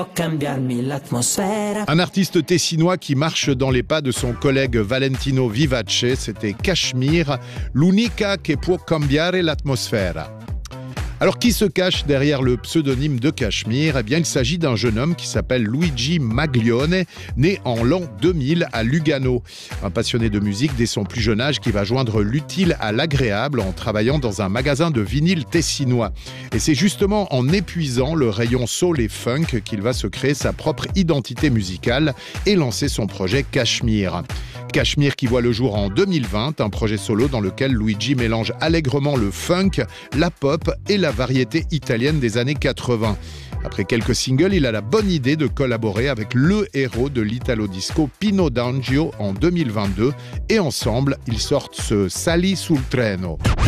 Un artiste tessinois qui marche dans les pas de son collègue Valentino Vivace, c'était Cachemire, l'unica che può cambiare l'atmosfera. Alors, qui se cache derrière le pseudonyme de Cachemire ? Eh bien, il s'agit d'un jeune homme qui s'appelle Luigi Maglione, né en l'an 2000 à Lugano. Un passionné de musique dès son plus jeune âge qui va joindre l'utile à l'agréable en travaillant dans un magasin de vinyle tessinois. Et c'est justement en épuisant le rayon soul et funk qu'il va se créer sa propre identité musicale et lancer son projet Cachemire. Cachemire qui voit le jour en 2020, un projet solo dans lequel Luigi mélange allègrement le funk, la pop et la variété italienne des années 80. Après quelques singles, il a la bonne idée de collaborer avec le héros de l'italo-disco Pino D'Angio en 2022 et ensemble, ils sortent ce Sali sul treno.